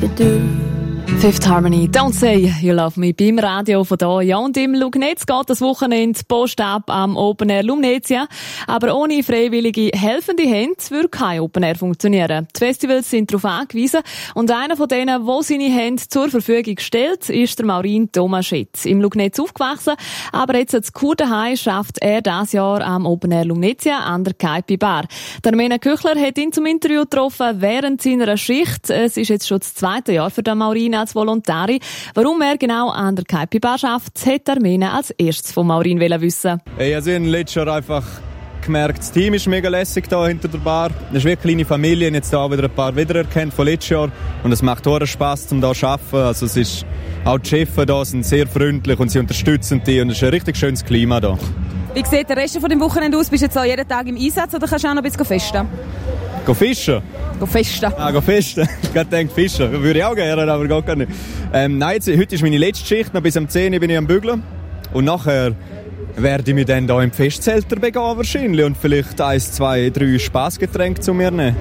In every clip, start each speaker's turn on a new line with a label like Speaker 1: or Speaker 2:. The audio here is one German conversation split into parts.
Speaker 1: you do.
Speaker 2: Fifth Harmony, Don't Say You Love Me beim Radio von hier. Ja, und im Lugnetz geht das Wochenende Post ab am Open Air Lumnezia. Aber ohne freiwillige helfende Hände würde kein Open Air funktionieren. Die Festivals sind darauf angewiesen. Und einer von denen, der seine Hände zur Verfügung stellt, ist der Maurin Tomaschitz. Im Lugnetz aufgewachsen, aber jetzt als Kur daheim schafft er dieses Jahr am Open Air Lumnezia an der Kaipi Bar. Der Armena Küchler hat ihn zum Interview getroffen während seiner Schicht. Es ist jetzt schon das 2. Jahr für den Maurin als Volontari. Warum er genau an der Kaipi Bar schafft, hat Armena als erstes von Maurin wissen.
Speaker 3: Ich habe letztes Jahr einfach gemerkt, das Team ist mega lässig da hinter der Bar. Es ist wirklich eine kleine Familie, jetzt da wieder ein paar wiedererkannt von letztes Jahr. Und es macht auch Spass, um hier zu arbeiten. Also es ist, auch die Chefs hier sind sehr freundlich und sie unterstützen die und es ist ein richtig schönes Klima da.
Speaker 4: Wie sieht der Rest von dem Wochenende aus? Bist du jetzt auch jeden Tag im Einsatz oder kannst du auch noch ein bisschen festen?
Speaker 3: Fischen?
Speaker 4: Festen.
Speaker 3: Festen. Ich habe gedacht, fischen. Würde ich auch gerne, aber gar nicht. Nein, heute ist meine letzte Schicht. Noch bis um 10 Uhr bin ich am Bügeln. Und nachher werde ich mich dann hier im Festzelter begeben wahrscheinlich. Und vielleicht 1, 2, 3 Spassgetränke zu mir nehmen.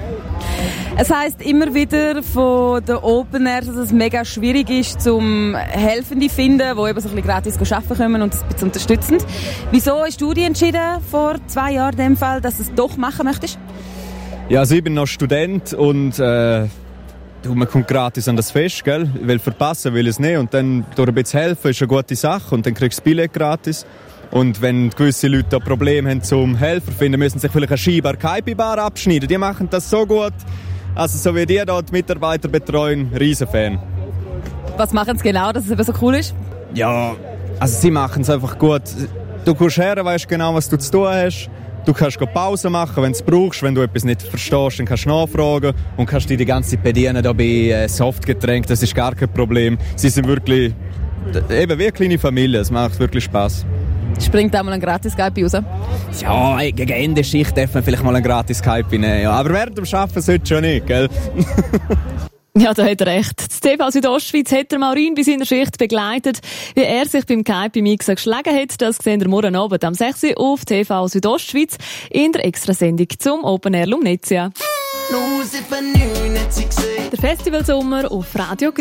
Speaker 4: Es heisst immer wieder von den Open Air, dass es mega schwierig ist, zum Helfende zu finden, die eben so ein bisschen gratis arbeiten können und das ein bisschen unterstützen. Wieso hast du dich entschieden, vor 2 Jahren in dem Fall, dass du es doch machen möchtest?
Speaker 3: Ja, also ich bin noch Student und man kommt gratis an das Fest, gell? Weil verpassen will ich es nicht. Und dann durch ein bisschen helfen ist eine gute Sache und dann kriegst du das Billett gratis. Und wenn gewisse Leute da Probleme haben zum Helfer finden, müssen sich vielleicht eine Scheibe an der Kaipi-Bar abschneiden. Die machen das so gut. Also so wie die da die Mitarbeiter betreuen, Riesenfan.
Speaker 4: Was machen sie genau, dass es eben so cool ist?
Speaker 3: Ja, also sie machen es einfach gut. Du kommst her, weißt genau, was du zu tun hast. Du kannst Pause machen, wenn du es brauchst. Wenn du etwas nicht verstehst, dann kannst du nachfragen und kannst dich die ganze Zeit bedienen da bei Softgetränken. Das ist gar kein Problem. Sie sind wirklich eben wie eine kleine Familie. Es macht wirklich Spass.
Speaker 4: Springt auch mal ein Gratis-Kaipi raus?
Speaker 3: Ja, gegen Ende Schicht darf man vielleicht mal ein Gratis-Kaipi nehmen. Ja. Aber während dem Arbeiten sollte schon nicht, gell?
Speaker 2: Ja, da hat er recht. Das TV Südostschweiz hat der Maurin bei seiner Schicht begleitet. Wie er sich beim Kaipi-Mix geschlagen hat, das sehen wir morgen Abend am 6 Uhr auf TV Südostschweiz in der Extrasendung zum Open Air Lumnezia. Der Festivalsommer auf Radio Grün.